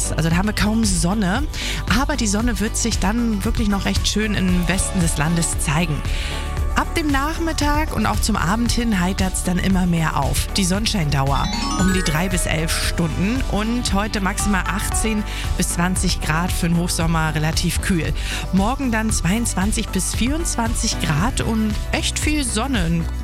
aus. Also da haben wir kaum Sonne. Aber die Sonne wird sich dann wirklich noch recht schön im Westen des Landes zeigen. Ab dem Nachmittag und auch zum Abend hin heitert es dann immer mehr auf. Die Sonnenscheindauer um die 3 bis 11 Stunden und heute maximal 18 bis 20 Grad für den Hochsommer, relativ kühl. Morgen dann 22 bis 24 Grad und echt viel Sonne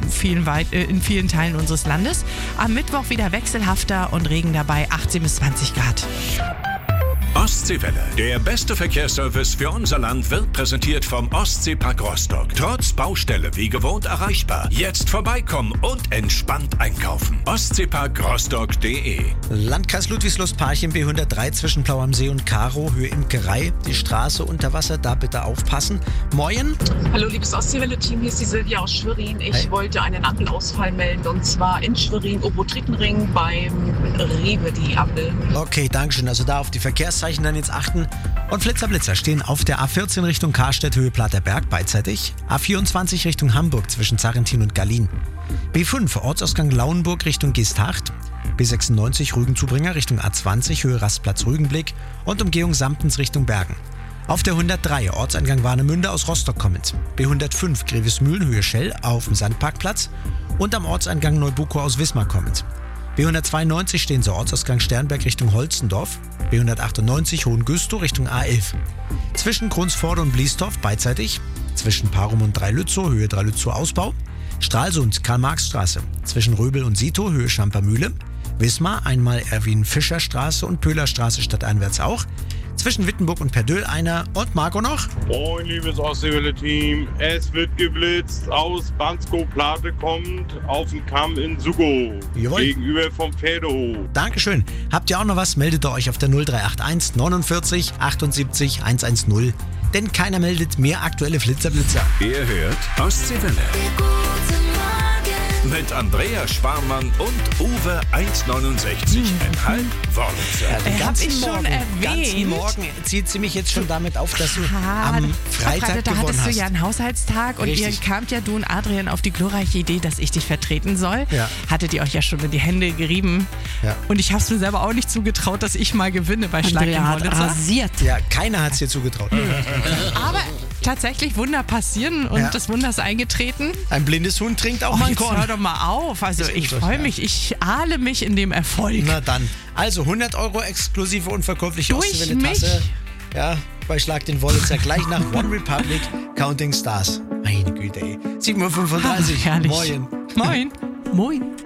in vielen Teilen unseres Landes. Am Mittwoch wieder wechselhafter und Regen dabei, 18 bis 20 Grad. Ostseewelle. Der beste Verkehrsservice für unser Land wird präsentiert vom Ostseepark Rostock. Trotz Baustelle wie gewohnt erreichbar. Jetzt vorbeikommen und entspannt einkaufen. Ostseeparkrostock.de. Landkreis Ludwigslust, Parchim B103 zwischen Blau am See und Karo, Höhe Imkerei. Die Straße unter Wasser, da bitte aufpassen. Moin. Hallo liebes Ostseewelle-Team, hier ist die Silvia aus Schwerin. Ich wollte einen Ampelausfall melden und zwar in Schwerin, Obotritenring beim Rewe, die Ampel. Okay, dankeschön. Also da auf die Verkehrszeichen dann jetzt achten. Und Flitzer stehen auf der A14 Richtung Karstedt, Höhe Platterberg beidseitig. A24 Richtung Hamburg zwischen Sarrentin und Gallien. B5 Ortsausgang Lauenburg Richtung Geesthacht. B96 Rügenzubringer Richtung A20 Höhe Rastplatz Rügenblick und Umgehung Samtens Richtung Bergen. Auf der 103 Ortseingang Warnemünde aus Rostock kommend. B105 Grevesmühlen Höhe Schell auf dem Sandparkplatz und am Ortseingang Neubukow aus Wismar kommend. B192 stehen Sie Ortsausgang Sternberg Richtung Holzendorf. B198 Hohengüstow Richtung A11. Zwischen Grunsforde und Bliesdorf beidseitig. Zwischen Parum und Dreilützow Höhe Dreilützow Ausbau. Stralsund Karl-Marx-Straße. Zwischen Röbel und Sito Höhe Schampermühle. Wismar einmal Erwin-Fischer-Straße und Pöhlerstraße stadteinwärts auch. Zwischen Wittenburg und Perdöhl einer und Marco noch. Moin, liebes Ostseewelle-Team. Es wird geblitzt. Aus Bansko-Plate kommt auf den Kamm in Sugo. Jawohl. Gegenüber vom Pferdehof. Dankeschön. Habt ihr auch noch was? Meldet ihr euch auf der 0381 49 78 110. Denn keiner meldet mehr aktuelle Flitzer. Ihr hört Ostseewelle. Mit Andrea Schwarmann und Uwe 1,69. Worte. Hab ich schon ganzen erwähnt. Morgen zieht sie mich jetzt schon damit auf, dass du am Freitag da gewonnen hattest hast. du ja einen Haushaltstag und Richtig. ihr kamt ja, du und Adrian, auf die glorreiche Idee, dass ich dich vertreten soll. Ja. Hattet ihr euch ja schon in die Hände gerieben. Ja. Und ich hab's mir selber auch nicht zugetraut, dass ich mal gewinne bei Schlag den Wollitzer. rasiert. Ja, keiner hat es dir zugetraut. Aber tatsächlich Wunder passieren und Ja. das Wunder ist eingetreten. Ein blindes Huhn trinkt auch Oh, mal jetzt Korn. hör doch mal auf. Also ich unser, freue ja. mich, ich ahle mich in dem Erfolg. Na dann. Also 100 € exklusive unverkäufliche Durch Ostseewelle-Tasse. Ja, bei Schlag den Wollitzer gleich nach One Republic Counting Stars. Meine Güte, ey. 7:35 Uhr. Herrlich. Moin. Moin. Moin.